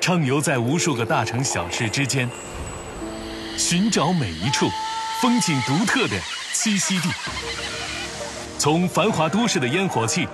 畅游在无数个大城小市之间，寻找每一处风景独特的栖息地。从繁华都市的烟火气